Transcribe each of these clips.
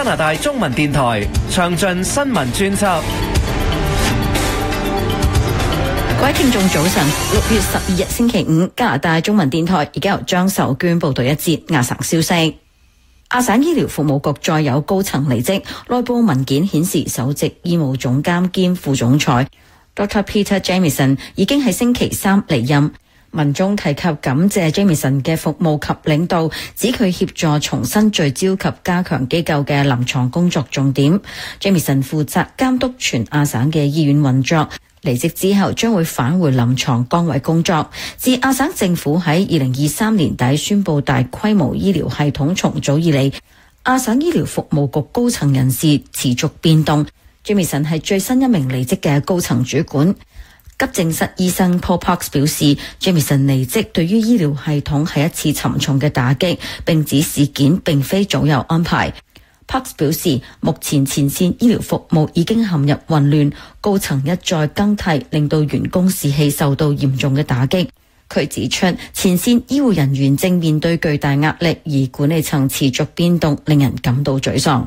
拿大中文電台詳盡新聞專輯。 各位聽眾早晨，6月12日星期五，加拿大中文電台而家由張秀娟報道一節亞省消息。亞省醫療服務局再有高層離職，內部文件顯示首席醫務總監兼副總裁 Dr. Peter Jamieson 已經喺星期三離任。文中提及感謝 Jamieson 嘅服務及領導，指佢協助重新聚焦及加強機構嘅臨床工作重點。Jamieson 負責監督全亞省嘅醫院運作。離職之後將會返回臨床崗位工作。自亞省政府喺2023年底宣布大規模醫療系統重組以嚟，亞省醫療服務局高層人事持續變動。Jamieson 係最新一名離職嘅高層主管。急症室醫生 Paul Parks 表示 ，Jamieson 離職對於醫療系統係一次沉重嘅打擊，並指事件並非早有安排。Parks 表示，目前前線醫療服務已經陷入混亂，高層一再更替，令到員工士氣受到嚴重嘅打擊。佢指出，前線醫護人員正面對巨大壓力，而管理層持續變動，令人感到沮喪。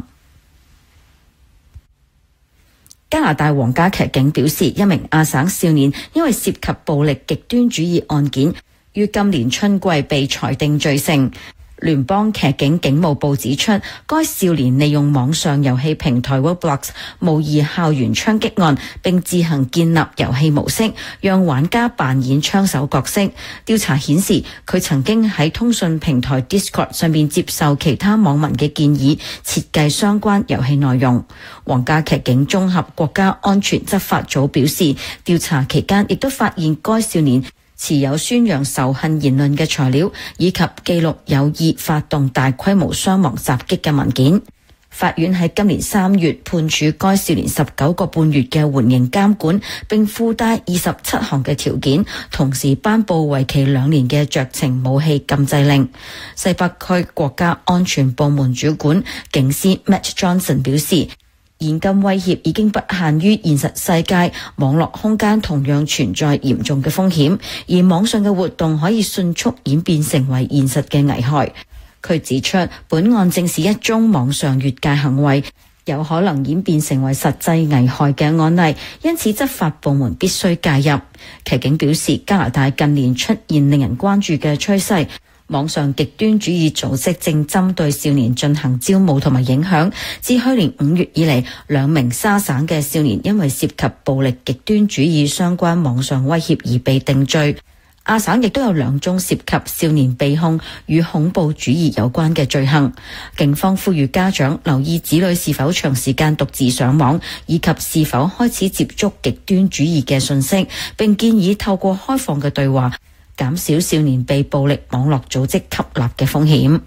加拿大皇家騎警表示，一名亞省少年因為涉及暴力極端主義案件，於今年春季被裁定罪成。聯邦騎警警務部指出，該少年利用網上遊戲平台 Roblox 模擬校園槍擊案，並自行建立遊戲模式，讓玩家扮演槍手角色。調查顯示，佢曾經喺通訊平台 Discord 上面接受其他網民嘅建議，設計相關遊戲內容。皇家騎警綜合國家安全執法組表示，調查期間亦都發現該少年持有宣揚仇恨言論嘅材料，以及記錄有意發動大規模傷亡襲擊嘅文件。法院喺今年3月判處該少年19個半月嘅緩刑監管，並附帶27項嘅條件，同時頒布為期2年嘅酌情武器禁制令。西北區國家安全部門主管警司 Matt Johnson 表示，現今威脅已經不限於現實世界，網絡空間同樣存在嚴重嘅風險，而網上嘅活動可以迅速演變成為現實嘅危害。佢指出，本案正是一宗網上越界行為，有可能演變成為實際危害嘅案例，因此執法部門必須介入。騎警表示，加拿大近年出現令人關注嘅趨勢，網上極端主義組織正針對少年進行招募同埋影響。自去年5月以嚟，2名沙省嘅少年因為涉及暴力極端主義相關網上威脅而被定罪。亞省亦都有2宗涉及少年被控與恐怖主義有關嘅罪行。警方呼籲家長留意子女是否長時間獨自上網，以及是否開始接觸極端主義嘅信息，並建議透過開放嘅對話，減少少年被暴力網絡組織吸納嘅風險。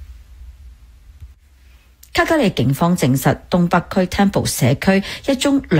卡加利警方證實，東北區 Temple 社區一宗